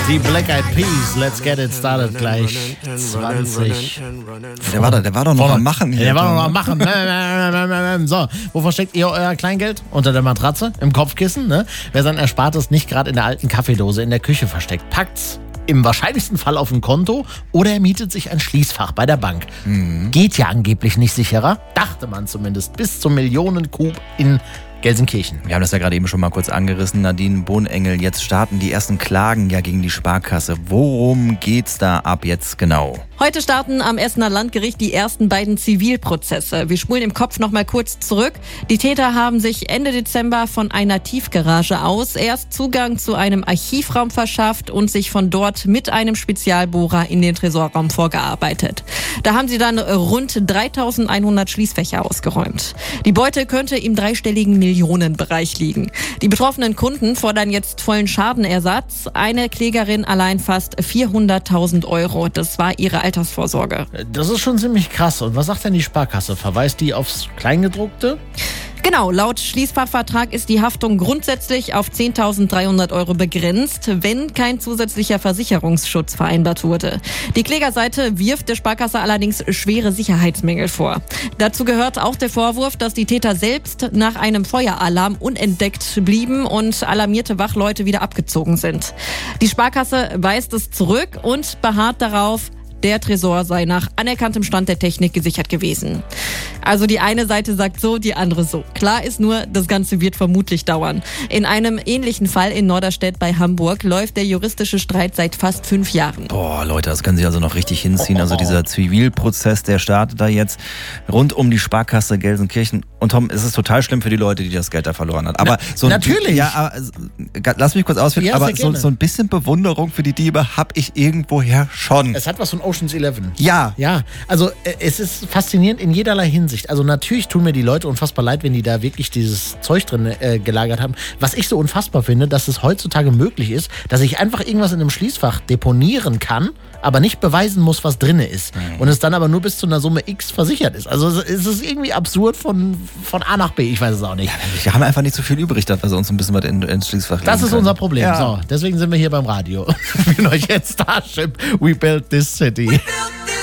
Die Black Eyed Peas, let's get it started gleich. 20. Der war doch noch am Machen hier. Der war noch am Machen. So, wo versteckt ihr euer Kleingeld? Unter der Matratze? Im Kopfkissen? Ne? Wer sein Erspartes nicht gerade in der alten Kaffeedose in der Küche versteckt, packt's im wahrscheinlichsten Fall auf ein Konto oder er mietet sich ein Schließfach bei der Bank. Geht ja angeblich nicht sicherer, dachte man zumindest, bis zum Millionencoup in Gelsenkirchen. Wir haben das ja gerade eben schon mal kurz angerissen. Nadine Bohnengel, jetzt starten die ersten Klagen ja gegen die Sparkasse. Worum geht's da ab jetzt genau? Heute starten am Essener Landgericht die ersten beiden Zivilprozesse. Wir spulen im Kopf noch mal kurz zurück. Die Täter haben sich Ende Dezember von einer Tiefgarage aus erst Zugang zu einem Archivraum verschafft und sich von dort mit einem Spezialbohrer in den Tresorraum vorgearbeitet. Da haben sie dann rund 3.100 Schließfächer ausgeräumt. Die Beute könnte im dreistelligen Millionenbereich liegen. Die betroffenen Kunden fordern jetzt vollen Schadenersatz. Eine Klägerin allein fast 400.000 Euro. Das war ihre Altersvorsorge. Das ist schon ziemlich krass. Und was sagt denn die Sparkasse? Verweist die aufs Kleingedruckte? Genau, laut Schließfachvertrag ist die Haftung grundsätzlich auf 10.300 Euro begrenzt, wenn kein zusätzlicher Versicherungsschutz vereinbart wurde. Die Klägerseite wirft der Sparkasse allerdings schwere Sicherheitsmängel vor. Dazu gehört auch der Vorwurf, dass die Täter selbst nach einem Feueralarm unentdeckt blieben und alarmierte Wachleute wieder abgezogen sind. Die Sparkasse weist es zurück und beharrt darauf, der Tresor sei nach anerkanntem Stand der Technik gesichert gewesen. Also die eine Seite sagt so, die andere so. Klar ist nur, das Ganze wird vermutlich dauern. In einem ähnlichen Fall in Norderstedt bei Hamburg läuft der juristische Streit seit fast 5 Jahren. Boah, Leute, das können Sie also noch richtig hinziehen. Also dieser Zivilprozess, der startet da jetzt rund um die Sparkasse Gelsenkirchen. Und Tom, es ist total schlimm für die Leute, die das Geld da verloren haben. Aber Natürlich. Ja, lass mich kurz ausführen. Ja, aber so ein bisschen Bewunderung für die Diebe habe ich irgendwoher schon. Es hat was von Ocean's 11. Ja. Ja, also es ist faszinierend in jederlei Hinsicht. Also natürlich tun mir die Leute unfassbar leid, wenn die da wirklich dieses Zeug drin gelagert haben. Was ich so unfassbar finde, dass es heutzutage möglich ist, dass ich einfach irgendwas in einem Schließfach deponieren kann, aber nicht beweisen muss, was drin ist. Und es dann aber nur bis zu einer Summe X versichert ist. Also es ist irgendwie absurd von A nach B. Ich weiß es auch nicht. Wir haben einfach nicht so viel übrig, dass wir uns ein bisschen was ins Schließfach legen Das ist können. unser Problem. Ja. So, deswegen sind wir hier beim Radio. Wir spielen euch jetzt Starship, We Built This City.